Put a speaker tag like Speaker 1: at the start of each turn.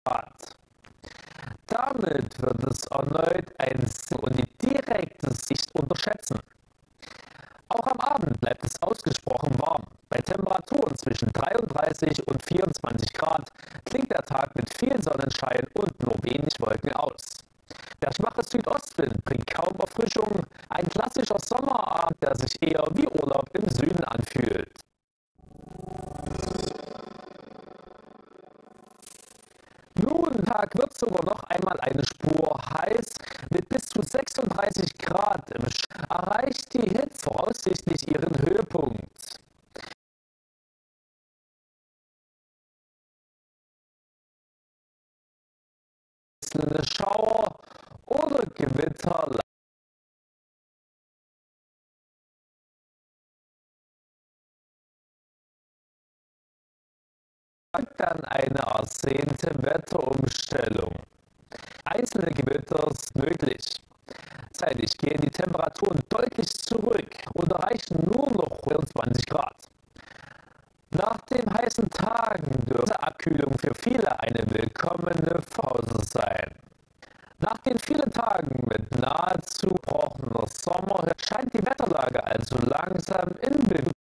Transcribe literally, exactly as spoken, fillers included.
Speaker 1: Grad. Damit wird es erneut ein und die direkte Sicht unterschätzen. Auch am Abend bleibt es ausgesprochen warm. Bei Temperaturen zwischen dreiunddreißig und vierundzwanzig Grad klingt der Tag mit viel Sonnenschein und nur wenig Wolken aus. Der schwache Südostwind bringt kaum Erfrischung, ein klassischer Sommerabend, der sich eher wie Urlaub im Süden anfühlt. Nun, der Tag wird sogar noch einmal eine Spur heiß. Mit bis zu sechsunddreißig Grad im Sch erreicht die Hitze voraussichtlich ihren Höhepunkt. Einzelne Schauer oder Gewitter folgt dann eine ersehnte Wetterumstellung. Einzelne Gewitter sind möglich. Gleichzeitig gehen die Temperaturen deutlich zurück und erreichen nur noch vierundzwanzig Grad. Nach den heißen Tagen dürfte Abkühlung für viele eine willkommene Pause sein. Nach den vielen Tagen mit nahezu gebrochener Sommer scheint die Wetterlage also langsam in Bewegung